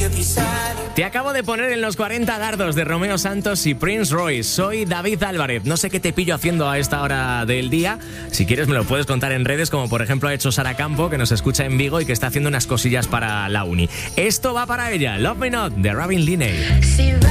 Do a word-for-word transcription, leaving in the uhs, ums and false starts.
Te acabo de poner en los cuarenta dardos de Romeo Santos y Prince Royce. Soy David Álvarez. No sé qué te pillo haciendo a esta hora del día. Si quieres me lo puedes contar en redes, como por ejemplo ha hecho Sara Campo, que nos escucha en Vigo y que está haciendo unas cosillas para la uni. Esto va para ella. Love Me Not, de Robin Linney.